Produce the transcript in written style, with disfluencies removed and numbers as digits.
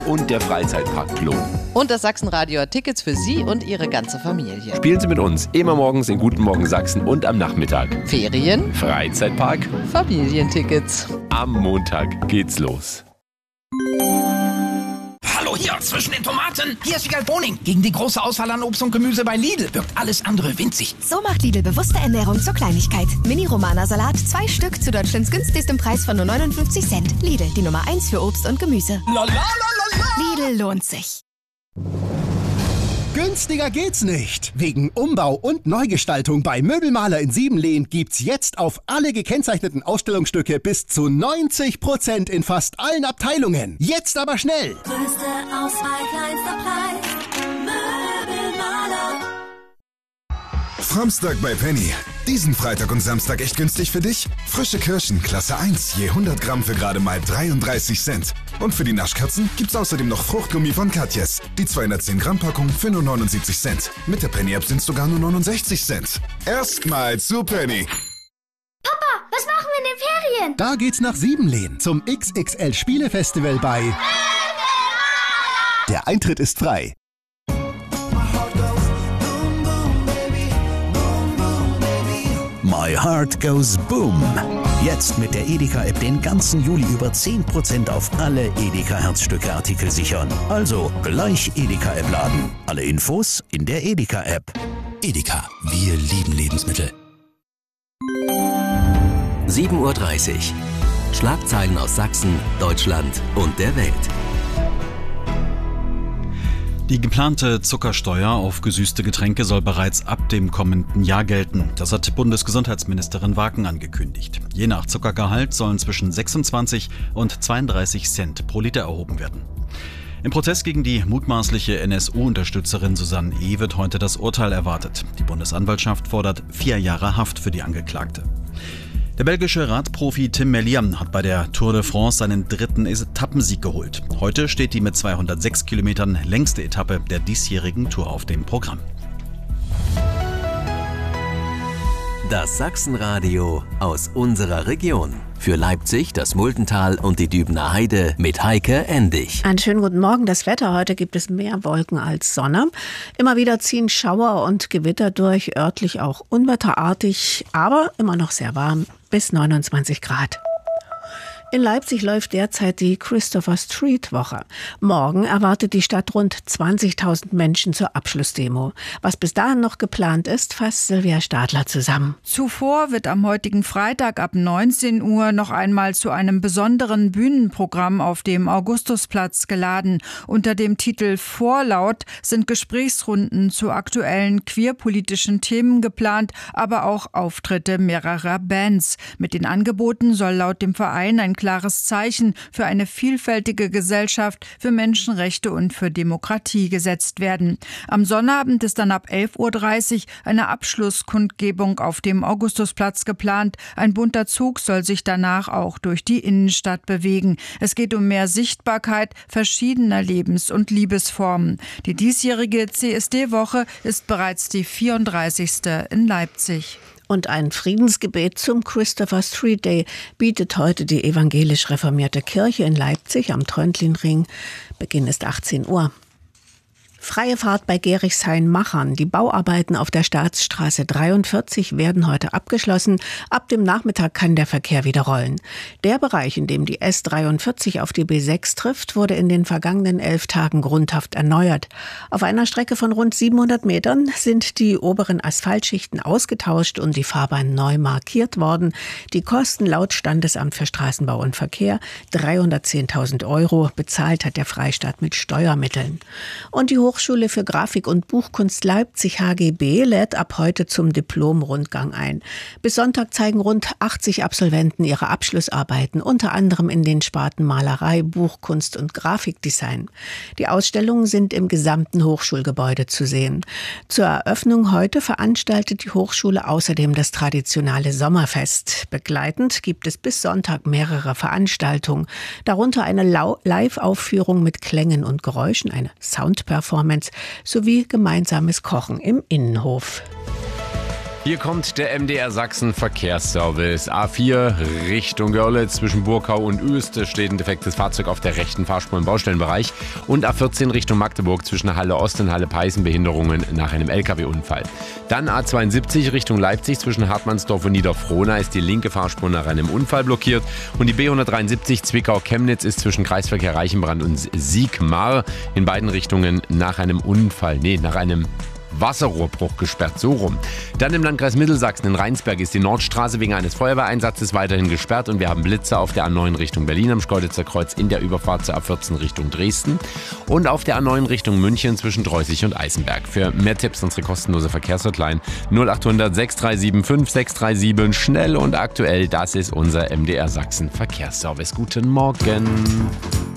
und der Freizeitpark Plum. Und das Sachsenradio hat Tickets für Sie und Ihre ganze Familie. Spielen Sie mit uns immer morgens in Guten Morgen Sachsen und am Nachmittag. Ferien, Freizeitpark, Familientickets. am Montag geht's los. Hallo hier, zwischen den Tomaten. Hier ist Wiegald Boning. Gegen die große Auswahl an Obst und Gemüse bei Lidl wirkt alles andere winzig. So macht Lidl bewusste Ernährung zur Kleinigkeit. Mini-Romana-Salat, 2 Stück zu Deutschlands günstigstem Preis von nur 59 Cent. Lidl, die Nummer 1 für Obst und Gemüse. Lidl lohnt sich. Günstiger geht's nicht. Wegen Umbau und Neugestaltung bei Möbelmaler in Siebenlehn gibt's jetzt auf alle gekennzeichneten Ausstellungsstücke bis zu 90% in fast allen Abteilungen. Jetzt aber schnell! Größte Auswahl, kleinster Preis. Möbelmaler. Samstag bei Penny. Diesen Freitag und Samstag echt günstig für dich? Frische Kirschen, Klasse 1, je 100 Gramm für gerade mal 33 Cent. Und für die Naschkatzen gibt's außerdem noch Fruchtgummi von Katjes. Die 210 Gramm Packung für nur 79 Cent. Mit der Penny-App sind's sogar nur 69 Cent. Erstmal zu Penny. Papa, was machen wir in den Ferien? Da geht's nach Siebenlehn zum XXL Spielefestival bei Der Eintritt ist frei. My Heart Goes Boom. Jetzt mit der Edeka-App den ganzen Juli über 10% auf alle Edeka-Herzstücke-Artikel sichern. Also gleich Edeka-App laden. Alle Infos in der Edeka-App. Edeka, wir lieben Lebensmittel. 7:30 Uhr. Schlagzeilen aus Sachsen, Deutschland und der Welt. Die geplante Zuckersteuer auf gesüßte Getränke soll bereits ab dem kommenden Jahr gelten. Das hat Bundesgesundheitsministerin Waken angekündigt. Je nach Zuckergehalt sollen zwischen 26 und 32 Cent pro Liter erhoben werden. Im Prozess gegen die mutmaßliche NSU-Unterstützerin Susanne E. wird heute das Urteil erwartet. Die Bundesanwaltschaft fordert 4 Jahre Haft für die Angeklagte. Der belgische Radprofi Tim Merlier hat bei der Tour de France seinen 3. Etappensieg geholt. Heute steht die mit 206 Kilometern längste Etappe der diesjährigen Tour auf dem Programm. Das Sachsenradio aus unserer Region. Für Leipzig, das Muldental und die Dübener Heide mit Heike Endig. Einen schönen guten Morgen. Das Wetter heute gibt es mehr Wolken als Sonne. Immer wieder ziehen Schauer und Gewitter durch, örtlich auch unwetterartig, aber immer noch sehr warm, bis 29 Grad. In Leipzig läuft derzeit die Christopher Street Woche. Morgen erwartet die Stadt rund 20.000 Menschen zur Abschlussdemo. Was bis dahin noch geplant ist, fasst Silvia Stadler zusammen. Zuvor wird am heutigen Freitag ab 19 Uhr noch einmal zu einem besonderen Bühnenprogramm auf dem Augustusplatz geladen. Unter dem Titel Vorlaut sind Gesprächsrunden zu aktuellen queerpolitischen Themen geplant, aber auch Auftritte mehrerer Bands. Mit den Angeboten soll laut dem Verein ein klares Zeichen für eine vielfältige Gesellschaft, für Menschenrechte und für Demokratie gesetzt werden. Am Sonnabend ist dann ab 11:30 Uhr eine Abschlusskundgebung auf dem Augustusplatz geplant. Ein bunter Zug soll sich danach auch durch die Innenstadt bewegen. Es geht um mehr Sichtbarkeit verschiedener Lebens- und Liebesformen. Die diesjährige CSD-Woche ist bereits die 34. in Leipzig. Und ein Friedensgebet zum Christopher Street Day bietet heute die evangelisch-reformierte Kirche in Leipzig am Tröndlinring. Beginn ist 18 Uhr. Freie Fahrt bei Gerichshain-Machern. Die Bauarbeiten auf der Staatsstraße 43 werden heute abgeschlossen. Ab dem Nachmittag kann der Verkehr wieder rollen. Der Bereich, in dem die S43 auf die B6 trifft, wurde in den vergangenen 11 Tagen grundhaft erneuert. Auf einer Strecke von rund 700 Metern sind die oberen Asphaltschichten ausgetauscht und die Fahrbahn neu markiert worden. Die Kosten laut Standesamt für Straßenbau und Verkehr 310.000 €. Bezahlt hat der Freistaat mit Steuermitteln. Und die Hochschule für Grafik und Buchkunst Leipzig HGB lädt ab heute zum Diplom-Rundgang ein. Bis Sonntag zeigen rund 80 Absolventen ihre Abschlussarbeiten, unter anderem in den Sparten Malerei, Buchkunst und Grafikdesign. Die Ausstellungen sind im gesamten Hochschulgebäude zu sehen. Zur Eröffnung heute veranstaltet die Hochschule außerdem das traditionelle Sommerfest. Begleitend gibt es bis Sonntag mehrere Veranstaltungen, darunter eine Live-Aufführung mit Klängen und Geräuschen, eine Soundperformance sowie gemeinsames Kochen im Innenhof. Hier kommt der MDR Sachsen Verkehrsservice. A4 Richtung Görlitz zwischen Burkau und Ueste steht ein defektes Fahrzeug auf der rechten Fahrspur im Baustellenbereich. Und A14 Richtung Magdeburg zwischen Halle Ost und Halle Peißen Behinderungen nach einem LKW-Unfall. Dann A72 Richtung Leipzig zwischen Hartmannsdorf und Niederfrohna ist die linke Fahrspur nach einem Unfall blockiert. Und die B173 Zwickau-Chemnitz ist zwischen Kreisverkehr Reichenbrand und Siegmar in beiden Richtungen nach einem Wasserrohrbruch gesperrt, so rum. Dann im Landkreis Mittelsachsen in Rheinsberg ist die Nordstraße wegen eines Feuerwehreinsatzes weiterhin gesperrt und wir haben Blitzer auf der A9 Richtung Berlin am Schkeuditzer Kreuz in der Überfahrt zur A14 Richtung Dresden und auf der A9 Richtung München zwischen Dreußig und Eisenberg. Für mehr Tipps unsere kostenlose Verkehrshotline 0800 637 5637. Schnell und aktuell, das ist unser MDR Sachsen Verkehrsservice. Guten Morgen.